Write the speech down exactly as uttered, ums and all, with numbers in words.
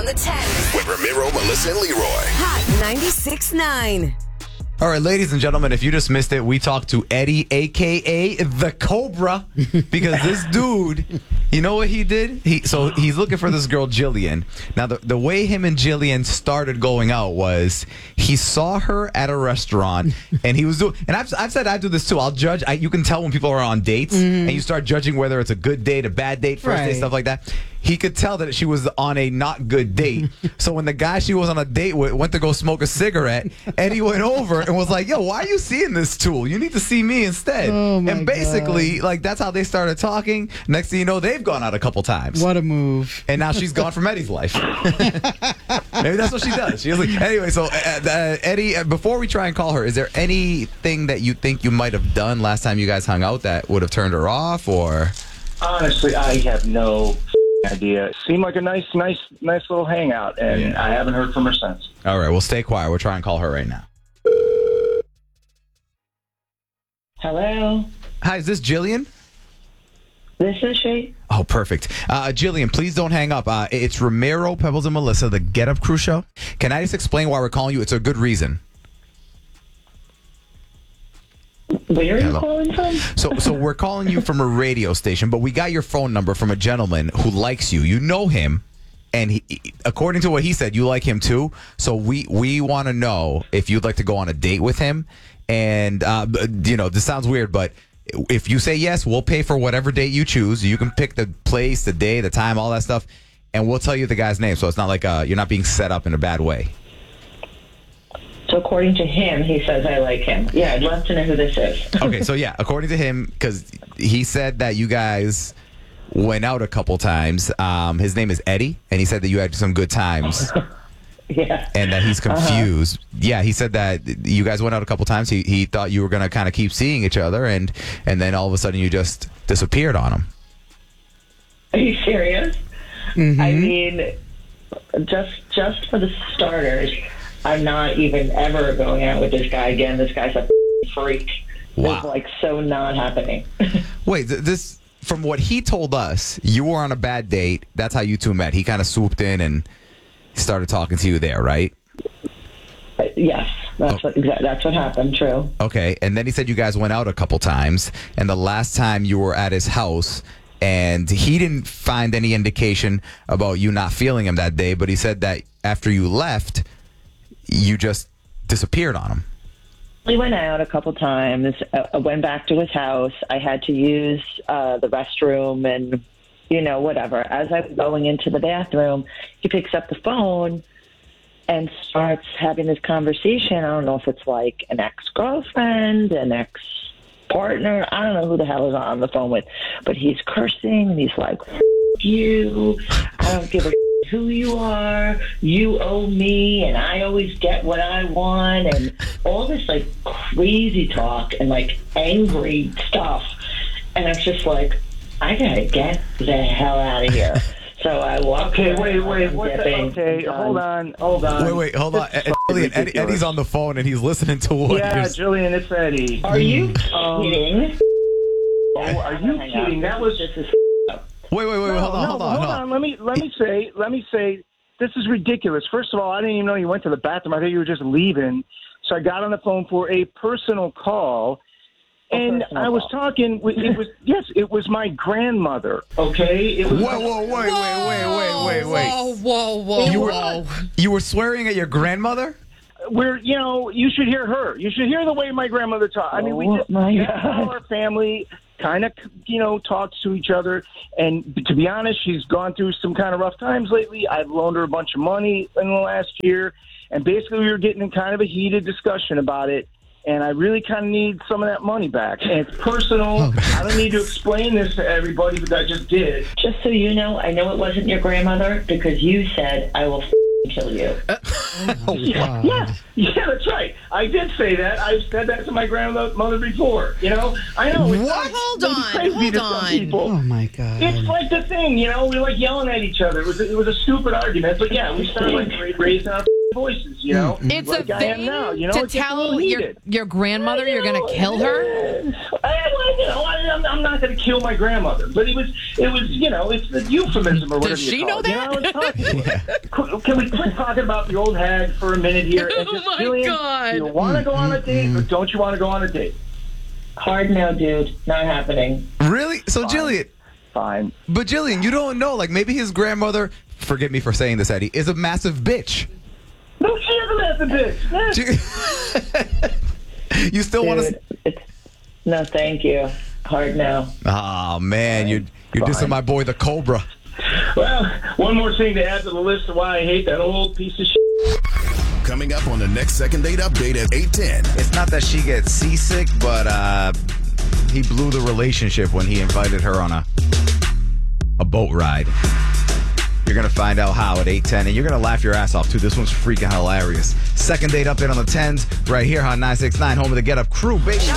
the tens. With Ramiro, Melissa, and Leroy. Hot ninety-six point nine. All right, ladies and gentlemen, if you just missed it, we talked to Eddie, a k a. The Cobra, because this dude, you know what he did? He So he's looking for this girl, Jillian. Now, the, the way him and Jillian started going out was he saw her at a restaurant, and he was doing, and I've, I've said I do this too. I'll judge. I, you can tell when people are on dates, mm-hmm. and you start judging whether it's a good date, a bad date, first right. date, stuff like that. He could tell that she was on a not good date. So when the guy she was on a date with went to go smoke a cigarette, Eddie went over and was like, yo, why are you seeing this tool? You need to see me instead. Oh my and basically, God. like, that's how they started talking. Next thing you know, they've gone out a couple times. What a move. And now she's gone from Eddie's life. Maybe that's what she does. She's like, anyway, so uh, uh, Eddie, uh, before we try and call her, is there anything that you think you might have done last time you guys hung out that would have turned her off, or? Honestly, I have no idea. It seemed like a nice, nice, nice little hangout, and yeah. I haven't heard from her since. All right, well, stay quiet. We'll try and call her right now. Hello? Hi, is this Jillian? This is she. Oh, perfect. Uh, Jillian, please don't hang up. Uh, it's Ramiro, Pebbles, and Melissa, the Get Up Crew show. Can I just explain why we're calling you? It's a good reason. Where are Hello. you calling from? So, so we're calling you from a radio station, but we got your phone number from a gentleman who likes you. You know him, and he, according to what he said, you like him too. So we we want to know if you'd like to go on a date with him. And uh, you know, this sounds weird, but if you say yes, we'll pay for whatever date you choose. You can pick the place, the day, the time, all that stuff, and we'll tell you the guy's name. So it's not like uh, you're not being set up in a bad way. So according to him, he says I like him. Yeah, I'd love to know who this is. Okay, so yeah, according to him, because he said that you guys went out a couple times. Um, his name is Eddie, and he said that you had some good times. Yeah. And that he's confused. Uh-huh. Yeah, he said that you guys went out a couple times. He he thought you were going to kind of keep seeing each other, and, and then all of a sudden you just disappeared on him. Are you serious? Mm-hmm. I mean, just just for the starters, I'm not even ever going out with this guy again. This guy's a freak. Wow. It's like so not happening. Wait, th- this from what he told us, you were on a bad date. That's how you two met. He kind of swooped in and started talking to you there, right? Uh, yes, that's oh. what exa- that's what happened. True. Okay, and then he said you guys went out a couple times, and the last time you were at his house, and he didn't find any indication about you not feeling him that day, but he said that after you left, you just disappeared on him. We went out a couple times. Uh, I went back to his house. I had to use uh, the restroom and, you know, whatever. As I was going into the bathroom, he picks up the phone and starts having this conversation. I don't know if it's like an ex-girlfriend, an ex-partner. I don't know who the hell is on the phone with. But he's cursing, and he's like, F- you. I don't give a who you are, you owe me, and I always get what I want, and all this like crazy talk and like angry stuff. And I'm just like, I gotta get the hell out of here. So I walked. Okay, wait, wait, what the, okay, hold on, hold on. Wait, wait, hold on. Ed, Jillian, Eddie, Eddie's on the phone and he's listening to what Yeah, you're... Jillian, it's Eddie. Are you um, kidding? Oh, are you kidding? That was just a... Wait, wait, wait, no, hold on, no, hold on, hold hold on. on. Let me let me say let me say this is ridiculous. First of all, I didn't even know you went to the bathroom. I thought you were just leaving. So I got on the phone for a personal call, and personal I was call. talking. It was yes, it was my grandmother. Okay, it was. Whoa, whoa, wait, wait, wait, wait, wait, wait. Whoa, whoa, whoa, You whoa. were you were swearing at your grandmother? We're, you know, you should hear her. You should hear the way my grandmother talks. I mean, we Oh, just, my that's God. how our family kind of, you know, talks to each other. And to be honest, she's gone through some kind of rough times lately. I've loaned her a bunch of money in the last year. And basically, we were getting in kind of a heated discussion about it. And I really kind of need some of that money back. And it's personal. I don't need to explain this to everybody, but I just did. Just so you know, I know it wasn't your grandmother because you said I will f- kill you. Yeah, yeah, yeah, that's right. I did say that. I've said that to my grandmother before. You know, I know. It's What? not- Hold maybe on, crazy hold to some on. people. Oh, my God. It's like the thing, you know. We were like yelling at each other. It was it was a stupid argument, but yeah, we started like ra- raising our voices. You know, It's like a I am thing now. You know, to it gets a tell little your heated. your grandmother you're going to kill her? I, like, you know, I, I'm, I'm not going to kill my grandmother, but it was, it was, you know, it's the euphemism or whatever Does she you call know it. You that? know, I was talking to her. Can- Can we quit talking about the old hag for a minute here? And Oh, just, my Jillian, God. do you want to go on a date or don't you want to go on a date? Hard no, dude. Not happening. Really? So, Jillian, Fine. but Jillian, you don't know. Like, maybe his grandmother, forgive me for saying this, Eddie, is a massive bitch. No, she is a massive bitch. Yes. You still want Dude, to. it's, no, thank you. Hard no. Oh, man. You're, you're Fine. dissing my boy, the Cobra. Well, one more thing to add to the list of why I hate that old piece of shit. Coming up on the next Second Date Update at eight ten. It's not that she gets seasick, but uh, he blew the relationship when he invited her on a a boat ride. You're going to find out how at eight ten, and you're going to laugh your ass off, too. This one's freaking hilarious. Second Date Update on the tens right here on nine six nine, home of the Get Up Crew, baby.